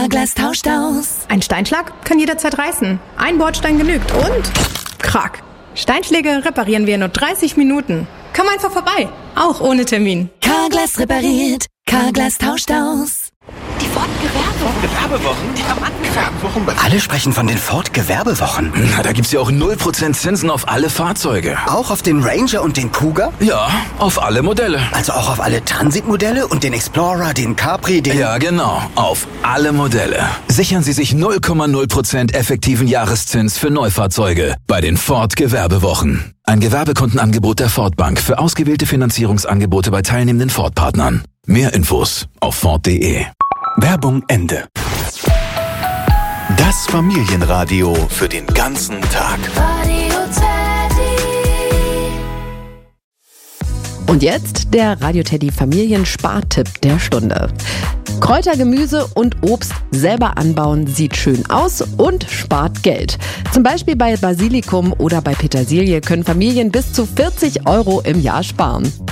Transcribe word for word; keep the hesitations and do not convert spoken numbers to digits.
Carglass tauscht aus. Ein Steinschlag kann jederzeit reißen. Ein Bordstein genügt und krack. Steinschläge reparieren wir in nur dreißig Minuten. Komm einfach vorbei, auch ohne Termin. Carglass repariert. Carglass tauscht aus. Die Ford-Gewerbewochen. Gewerbewochen? Die Rabatten. Gewerbewochen bei... Alle sprechen von den Ford-Gewerbewochen. Na, da gibt's ja auch null Prozent Zinsen auf alle Fahrzeuge. Auch auf den Ranger und den Kuga? Ja, auf alle Modelle. Also auch auf alle Transitmodelle und den Explorer, den Capri, den... Ja, genau. Auf alle Modelle. Sichern Sie sich null Komma null Prozent effektiven Jahreszins für Neufahrzeuge bei den Ford-Gewerbewochen. Ein Gewerbekundenangebot der Ford Bank für ausgewählte Finanzierungsangebote bei teilnehmenden Ford-Partnern. Mehr Infos auf Ford punkt de. Werbung Ende. Das Familienradio für den ganzen Tag. Und jetzt der Radio Teddy Familienspartipp der Stunde. Kräuter, Gemüse und Obst selber anbauen sieht schön aus und spart Geld. Zum Beispiel bei Basilikum oder bei Petersilie können Familien bis zu vierzig Euro im Jahr sparen.